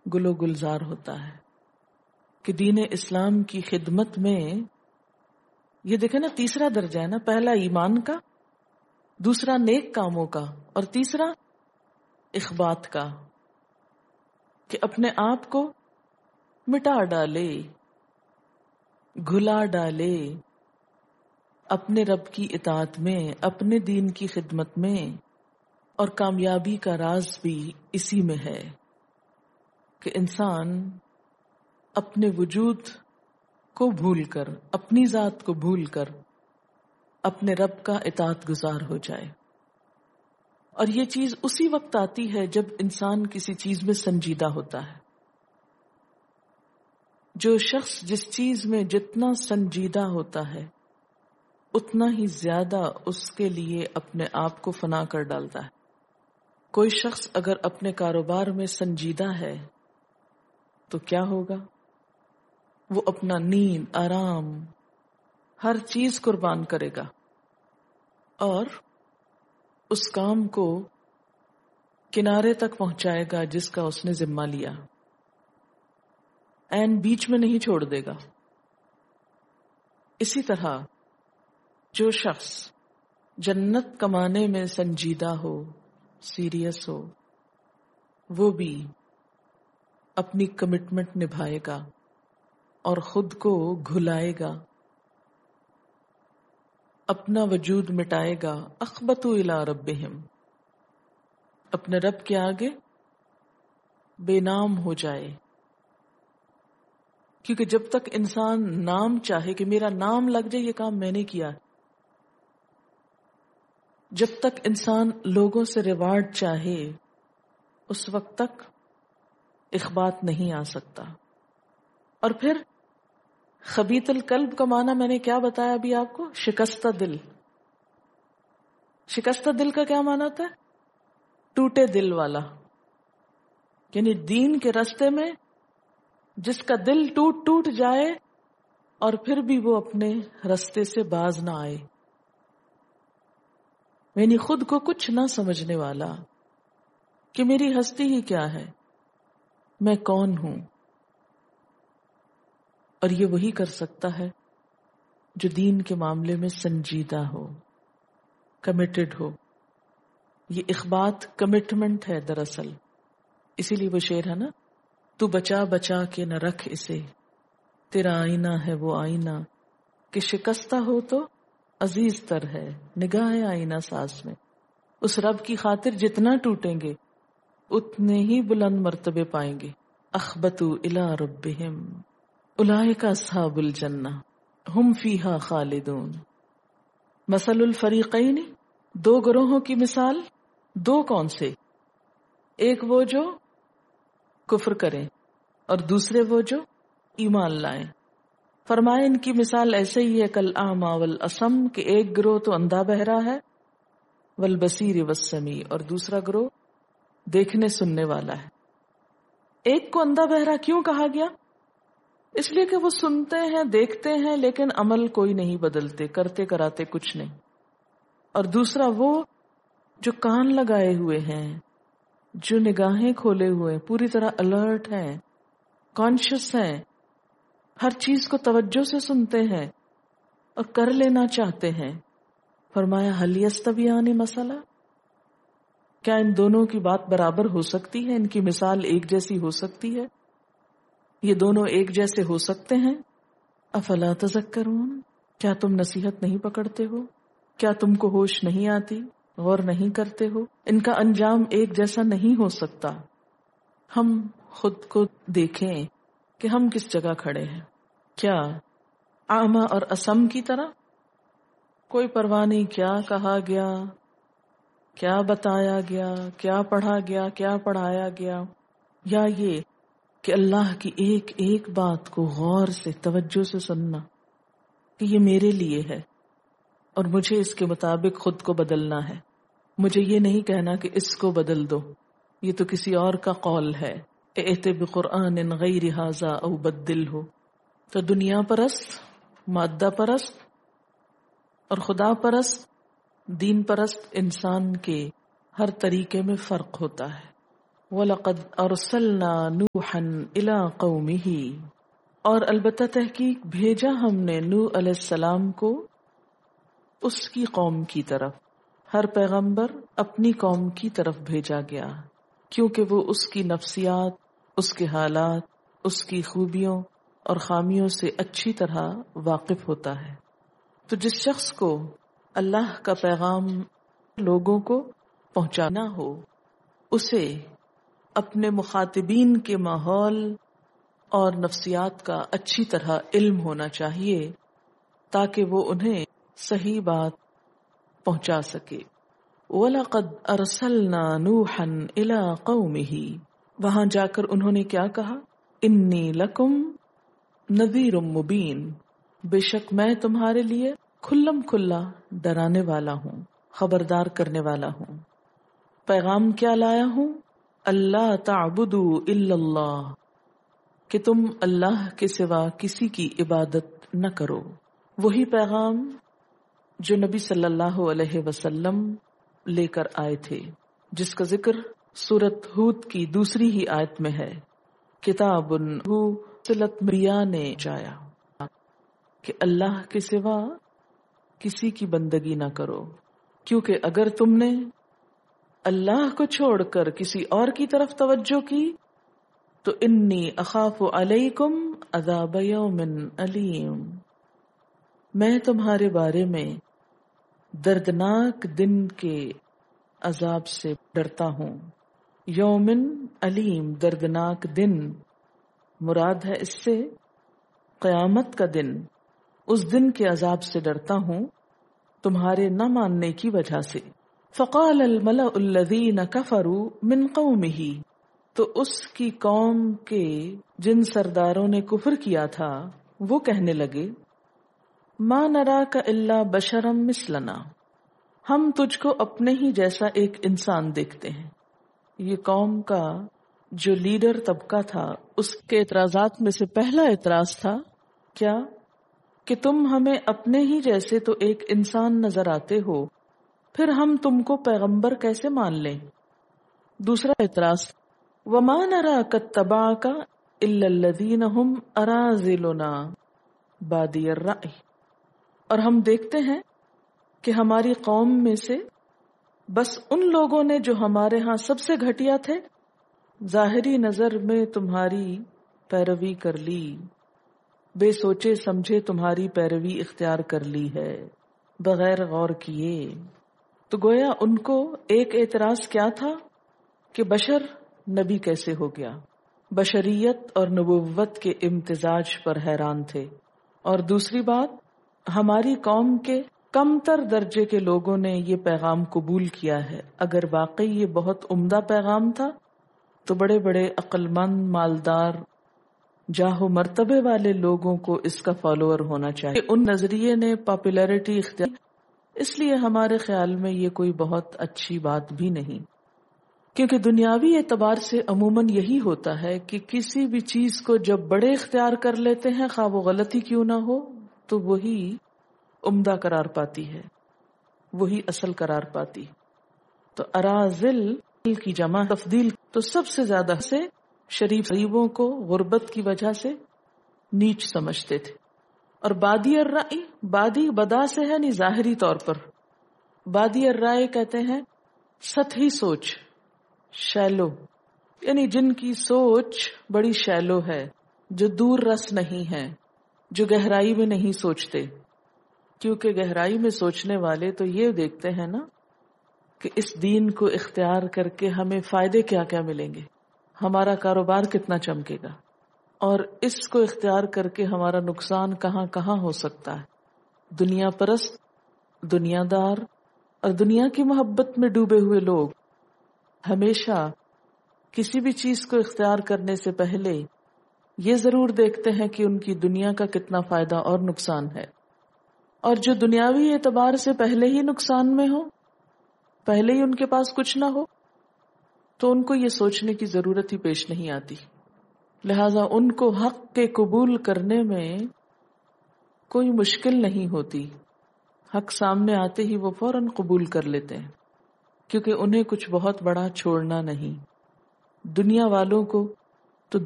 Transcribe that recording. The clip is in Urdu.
گل و گلزار ہوتا ہے کہ دین اسلام کی خدمت میں یہ دیکھیں نا، تیسرا درجہ ہے نا، پہلا ایمان کا، دوسرا نیک کاموں کا، اور تیسرا اخبات کا، کہ اپنے آپ کو مٹا ڈالے، گھلا ڈالے اپنے رب کی اطاعت میں، اپنے دین کی خدمت میں. اور کامیابی کا راز بھی اسی میں ہے کہ انسان اپنے وجود کو بھول کر، اپنی ذات کو بھول کر اپنے رب کا اطاعت گزار ہو جائے. اور یہ چیز اسی وقت آتی ہے جب انسان کسی چیز میں سنجیدہ ہوتا ہے. جو شخص جس چیز میں جتنا سنجیدہ ہوتا ہے اتنا ہی زیادہ اس کے لیے اپنے آپ کو فنا کر ڈالتا ہے. کوئی شخص اگر اپنے کاروبار میں سنجیدہ ہے تو کیا ہوگا؟ وہ اپنا نیند، آرام، ہر چیز قربان کرے گا اور اس کام کو کنارے تک پہنچائے گا جس کا اس نے ذمہ لیا، عین بیچ میں نہیں چھوڑ دے گا. اسی طرح جو شخص جنت کمانے میں سنجیدہ ہو، سیریس ہو، وہ بھی اپنی کمٹمنٹ نبھائے گا اور خود کو گھلائے گا، اپنا وجود مٹائے گا. اخبتوا الی ربہم، اپنے رب کے آگے بے نام ہو جائے. کیونکہ جب تک انسان نام چاہے کہ میرا نام لگ جائے، یہ کام میں نے کیا، جب تک انسان لوگوں سے ریوارڈ چاہے اس وقت تک اخبات نہیں آ سکتا. اور پھر خبیث القلب کا معنی میں نے کیا بتایا ابھی آپ کو؟ شکستہ دل. شکستہ دل کا کیا معنی ہوتا ہے؟ ٹوٹے دل والا. یعنی دین کے راستے میں جس کا دل ٹوٹ جائے اور پھر بھی وہ اپنے راستے سے باز نہ آئے، یعنی خود کو کچھ نہ سمجھنے والا کہ میری ہستی ہی کیا ہے، میں کون ہوں. اور یہ وہی کر سکتا ہے جو دین کے معاملے میں سنجیدہ ہو، کمیٹڈ ہو. یہ اخبات کمٹمنٹ ہے دراصل. اسی لیے وہ شعر ہے نا، تو بچا بچا کے نہ رکھ اسے، تیرا آئینہ ہے وہ آئینہ کہ شکستہ ہو تو عزیز تر ہے نگاہ آئینہ ساز میں. اس رب کی خاطر جتنا ٹوٹیں گے اتنے ہی بلند مرتبے پائیں گے. اخبتوا الی ربہم اولئک اصحاب الجنہ ہم فیہا خالدون. مثل الفریقین، دو گروہوں کی مثال. دو کون سے؟ ایک وہ جو کفر کریں اور دوسرے وہ جو ایمان لائیں. فرمائے ان کی مثال ایسے ہی ہے کل اعمیٰ والاصم، کہ ایک گروہ تو اندھا بہرا ہے، والبصیر والسمیع، اور دوسرا گروہ دیکھنے سننے والا ہے. ایک کو اندھا بہرا کیوں کہا گیا؟ اس لیے کہ وہ سنتے ہیں، دیکھتے ہیں، لیکن عمل کوئی نہیں بدلتے، کرتے کراتے کچھ نہیں. اور دوسرا وہ جو کان لگائے ہوئے ہیں، جو نگاہیں کھولے ہوئے ہیں، پوری طرح الرٹ ہیں، کانشیس ہیں، ہر چیز کو توجہ سے سنتے ہیں اور کر لینا چاہتے ہیں. فرمایا هل یستویان مثلا، کیا ان دونوں کی بات برابر ہو سکتی ہے؟ ان کی مثال ایک جیسی ہو سکتی ہے؟ یہ دونوں ایک جیسے ہو سکتے ہیں؟ افلا تذکرون، کیا تم نصیحت نہیں پکڑتے ہو؟ کیا تم کو ہوش نہیں آتی؟ غور نہیں کرتے ہو؟ ان کا انجام ایک جیسا نہیں ہو سکتا. ہم خود کو دیکھیں کہ ہم کس جگہ کھڑے ہیں. کیا اعمیٰ اور اصم کی طرح؟ کوئی پرواہ نہیں کیا کہا گیا، کیا بتایا گیا، کیا پڑھا گیا، کیا پڑھایا گیا. یا یہ کہ اللہ کی ایک ایک بات کو غور سے، توجہ سے سننا کہ یہ میرے لیے ہے اور مجھے اس کے مطابق خود کو بدلنا ہے. مجھے یہ نہیں کہنا کہ اس کو بدل دو، یہ تو کسی اور کا قول ہے. ائت بقرآن غیر ھذا او بدلہ. تو دنیا پرست، مادہ پرست اور خدا پرست، دین پرست انسان کے ہر طریقے میں فرق ہوتا ہے. وَلَقَدْ أَرْسَلْنَا نُوحًا إِلَىٰ قَوْمِهِ، اور البتہ تحقیق بھیجا ہم نے نوح علیہ السلام کو اس کی قوم کی طرف. ہر پیغمبر اپنی قوم کی طرف بھیجا گیا کیونکہ وہ اس کی نفسیات، اس کے حالات، اس کی خوبیوں اور خامیوں سے اچھی طرح واقف ہوتا ہے. تو جس شخص کو اللہ کا پیغام لوگوں کو پہنچانا ہو، اسے اپنے مخاطبین کے ماحول اور نفسیات کا اچھی طرح علم ہونا چاہیے تاکہ وہ انہیں صحیح بات پہنچا سکے. وَلَقَدْ أَرْسَلْنَا نُوحًا إِلَىٰ قَوْمِهِ، وہاں جا کر انہوں نے کیا کہا؟ انی لکم نذیر مبین، بے شک میں تمہارے لیے کھلم کھلا ڈرانے والا ہوں، خبردار کرنے والا ہوں. پیغام کیا لایا ہوں؟ اللہ تعبدوا الا اللہ، کہ تم اللہ کے سوا کسی کی عبادت نہ کرو. وہی پیغام جو نبی صلی اللہ علیہ وسلم لے کر آئے تھے، جس کا ذکر سورۃ ہود کی دوسری ہی آیت میں ہے. کتاب صلت مریا نے جایا کہ اللہ کے سوا کسی کی بندگی نہ کرو، کیونکہ اگر تم نے اللہ کو چھوڑ کر کسی اور کی طرف توجہ کی تو انی اخاف علیکم عذاب یوم علیم، میں تمہارے بارے میں دردناک دن کے عذاب سے ڈرتا ہوں. یومن علیم، دردناک دن، مراد ہے اس سے قیامت کا دن. اس دن کے عذاب سے ڈرتا ہوں تمہارے نہ ماننے کی وجہ سے. فقال الملأ الذین کفروا من قومہ، تو اس کی قوم کے جن سرداروں نے کفر کیا تھا وہ کہنے لگے، ما نراک الا بشرا مثلنا، ہم تجھ کو اپنے ہی جیسا ایک انسان دیکھتے ہیں. یہ قوم کا جو لیڈر طبقہ تھا اس کے اعتراضات میں سے پہلا اعتراض تھا کیا؟ کہ تم ہمیں اپنے ہی جیسے تو ایک انسان نظر آتے ہو، پھر ہم تم کو پیغمبر کیسے مان لیں؟ دوسرا اعتراض، وما نراک اتبعک الا الذین هم اراذلنا بادی الرأی، اور ہم دیکھتے ہیں کہ ہماری قوم میں سے بس ان لوگوں نے جو ہمارے ہاں سب سے گھٹیا تھے، ظاہری نظر میں تمہاری پیروی کر لی، بے سوچے سمجھے تمہاری پیروی اختیار کر لی ہے بغیر غور کیے. تو گویا ان کو ایک اعتراض کیا تھا کہ بشر نبی کیسے ہو گیا، بشریت اور نبوت کے امتزاج پر حیران تھے. اور دوسری بات، ہماری قوم کے کم تر درجے کے لوگوں نے یہ پیغام قبول کیا ہے. اگر واقعی یہ بہت عمدہ پیغام تھا تو بڑے بڑے عقل مند، مالدار، جاہ و مرتبے والے لوگوں کو اس کا فالوور ہونا چاہیے. ان نظریے نے پاپولیرٹی اختیار، اس لیے ہمارے خیال میں یہ کوئی بہت اچھی بات بھی نہیں، کیونکہ دنیاوی اعتبار سے عموماً یہی ہوتا ہے کہ کسی بھی چیز کو جب بڑے اختیار کر لیتے ہیں، خواہ وہ غلطی کیوں نہ ہو، تو وہی عمدہ قرار پاتی ہے، وہی اصل قرار پاتی. تو اراذل کی جمع تفضیل، تو سب سے زیادہ سے شریف غریبوں کو غربت کی وجہ سے نیچ سمجھتے تھے. اور بادی الرأی، بادی بدا سے ہے نہیں ظاہری طور پر، بادی الرأی کہتے ہیں سطحی سوچ، شیلو، یعنی جن کی سوچ بڑی شیلو ہے، جو دور رس نہیں ہے، جو گہرائی میں نہیں سوچتے. کیونکہ گہرائی میں سوچنے والے تو یہ دیکھتے ہیں نا کہ اس دین کو اختیار کر کے ہمیں فائدے کیا کیا ملیں گے، ہمارا کاروبار کتنا چمکے گا، اور اس کو اختیار کر کے ہمارا نقصان کہاں کہاں ہو سکتا ہے. دنیا پرست، دنیا دار اور دنیا کی محبت میں ڈوبے ہوئے لوگ ہمیشہ کسی بھی چیز کو اختیار کرنے سے پہلے یہ ضرور دیکھتے ہیں کہ ان کی دنیا کا کتنا فائدہ اور نقصان ہے. اور جو دنیاوی اعتبار سے پہلے ہی نقصان میں ہو، پہلے ہی ان کے پاس کچھ نہ ہو، تو ان کو یہ سوچنے کی ضرورت ہی پیش نہیں آتی. لہذا ان کو حق کے قبول کرنے میں کوئی مشکل نہیں ہوتی. حق سامنے آتے ہی وہ فوراً قبول کر لیتے ہیں، کیونکہ انہیں کچھ بہت بڑا چھوڑنا نہیں. دنیا والوں کو